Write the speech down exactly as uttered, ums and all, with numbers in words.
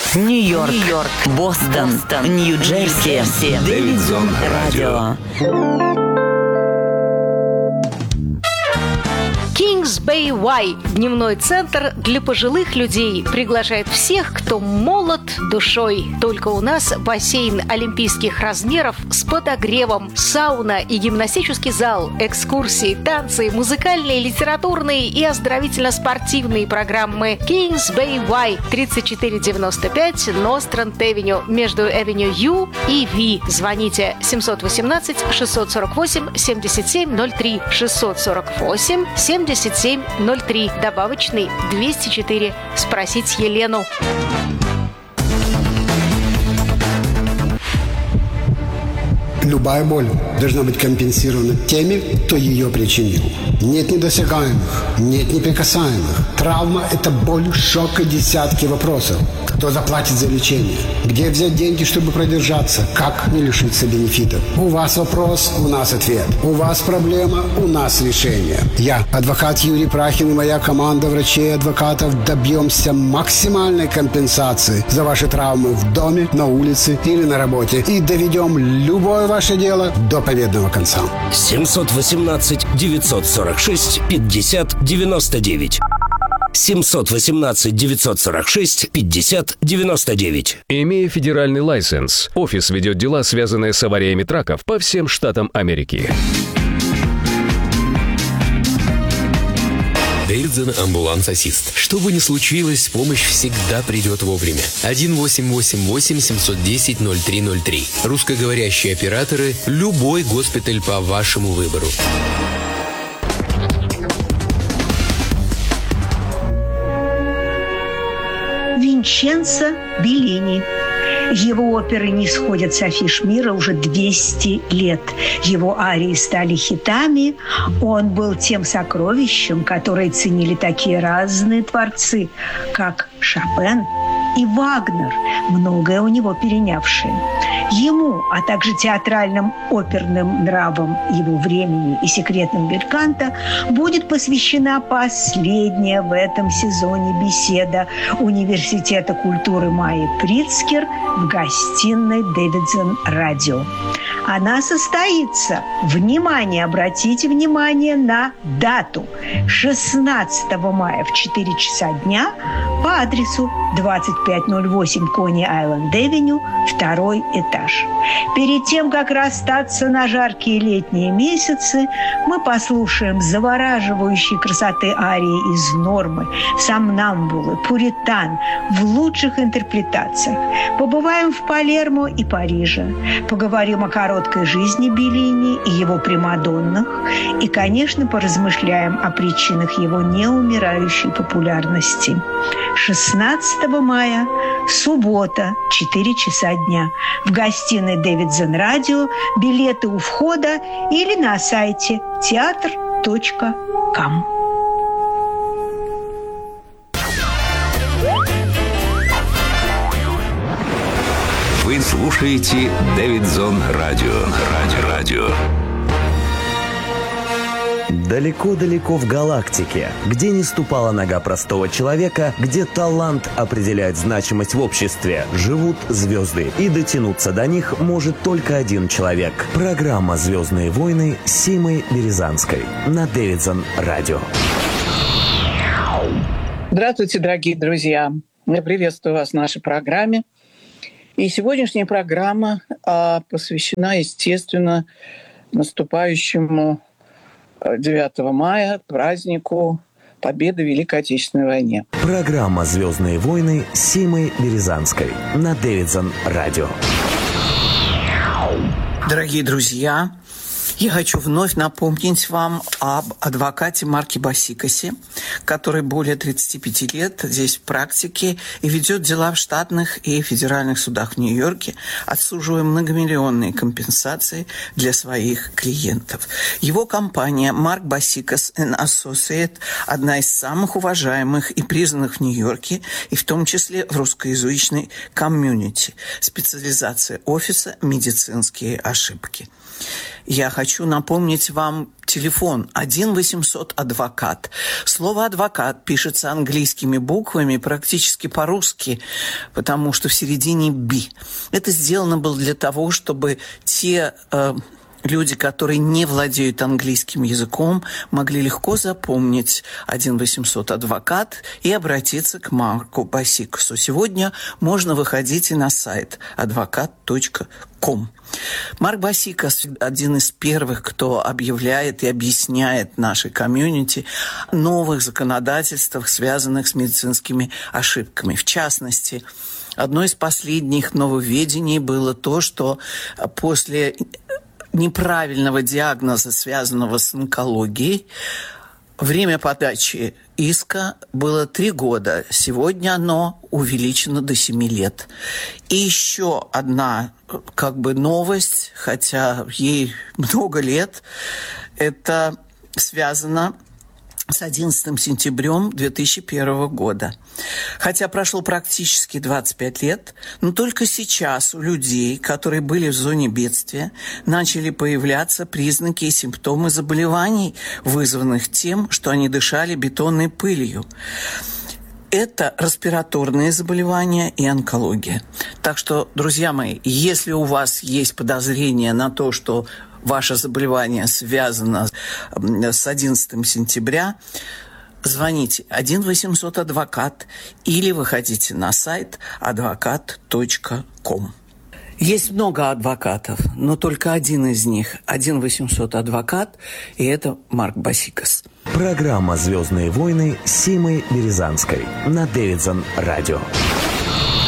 Нью-Йорк, Нью-Йорк, Бостон, Бостон, Нью-Джерси, Дэвидсон Радио. Kings Bay Y, дневной центр для пожилых людей, приглашает всех, кто молод душой. Только у нас бассейн олимпийских размеров с подогревом, сауна и гимнастический зал, экскурсии, танцы, музыкальные, литературные и оздоровительно-спортивные программы. Kings Bay Y, тридцать четыре девяносто пять Ностранд-Авеню, между Авеню Ю и Ви. Звоните семь один восемь шесть сорок восемь семьдесят семь ноль три шестьсот сорок восемь семьдесят семь ноль три, добавочный двести четыре. Спросить Елену. Любая боль должна быть компенсирована теми, кто ее причинил. Нет недосягаемых, нет неприкасаемых. Травма – это боль, шок и десятки вопросов. Кто заплатит за лечение? Где взять деньги, чтобы продержаться? Как не лишиться бенефитов? У вас вопрос, у нас ответ. У вас проблема, у нас решение. Я, адвокат Юрий Прахин и моя команда врачей и адвокатов добьемся максимальной компенсации за ваши травмы в доме, на улице или на работе. И доведем любое ваше дело до победного конца. семь один восемь девятьсот сорок шесть пятьдесят девяносто девять. семь один восемь девятьсот сорок шесть пятьдесят девяносто девять. Имея федеральный лайсенс, офис ведет дела, связанные с авариями траков по всем штатам Америки. Дэвидсон амбуланс-ассист. Что бы ни случилось, помощь всегда придет вовремя. один восемь восемь восемь семь один ноль ноль три ноль три. Русскоговорящие операторы. Любой госпиталь по вашему выбору. Винченцо Беллини. Его оперы не сходят с афиш мира уже двести лет. Его арии стали хитами. Он был тем сокровищем, которое ценили такие разные творцы, как Шопен и Вагнер, многое у него перенявшие. Ему, а также театральным оперным нравам его времени и секретным бельканто будет посвящена последняя в этом сезоне беседа Университета культуры Майи Прицкер в гостиной Дэвидсон Радио. Она состоится, внимание, обратите внимание на дату, шестнадцатого мая в четыре часа дня по адресу двадцать пять ноль восемь Кони-Айленд-Авеню, второй этаж. Перед тем, как расстаться на жаркие летние месяцы, мы послушаем завораживающей красоты арии из «Нормы», «Сомнамбулы», «Пуритан» в лучших интерпретациях. Побываем в Палермо и Париже. Поговорим о короткой жизни Беллини и его примадоннах. И, конечно, поразмышляем о причинах его неумирающей популярности. шестнадцатого мая, суббота, четыре часа дня. В гостиной Дэвидсон Радио. Билеты у входа или на сайте театр точка ком. Вы слушаете Дэвидсон Радио. Радио. Радио. Далеко-далеко в галактике, где не ступала нога простого человека, где талант определяет значимость в обществе, живут звезды. И дотянуться до них может только один человек. Программа «Звездные войны» с Симой Березанской на Дэвидсон Радио. Здравствуйте, дорогие друзья. Я приветствую вас в нашей программе. И сегодняшняя программа а, посвящена, естественно, наступающему девятого мая, празднику Победы в Великой Отечественной войне. Программа «Звездные войны» с Симой Березанской на Дэвидсон Радио. Дорогие друзья, я хочу вновь напомнить вам об адвокате Марке Басикасе, который более тридцати пяти лет здесь в практике и ведет дела в штатных и федеральных судах в Нью-Йорке, отсуживая многомиллионные компенсации для своих клиентов. Его компания Марк Басикас энд Associates одна из самых уважаемых и признанных в Нью-Йорке, и в том числе в русскоязычной комьюнити. Специализация офиса – медицинские ошибки. я хочу напомнить вам телефон один восемьсот адвокат. Слово «адвокат» пишется английскими буквами практически по-русски, потому что в середине «би». Это сделано было для того, чтобы те э, люди, которые не владеют английским языком, могли легко запомнить один восемьсот адвокат и обратиться к Марку Басикасу. Сегодня можно выходить и на сайт адвокат точка ком. Марк Басикас один из первых, кто объявляет и объясняет нашей комьюнити о новых законодательствах, связанных с медицинскими ошибками. В частности, одно из последних нововведений было то, что после неправильного диагноза, связанного с онкологией, время подачи иска было три года. Сегодня оно увеличено до семи лет. И еще одна как бы новость, хотя ей много лет, это связано с одиннадцатым сентября две тысячи первого года. Хотя прошло практически двадцать пять лет, но только сейчас у людей, которые были в зоне бедствия, начали появляться признаки и симптомы заболеваний, вызванных тем, что они дышали бетонной пылью. Это респираторные заболевания и онкология. Так что, друзья мои, если у вас есть подозрение на то, что ваше заболевание связано с одиннадцатым сентября, звоните один восемьсот адвокат или выходите на сайт адвокат точка ком. Есть много адвокатов, но только один из них – один восемьсот адвокат, и это Марк Басикас. Программа «Звездные войны» с Симой Березанской на Дэвидсон Радио.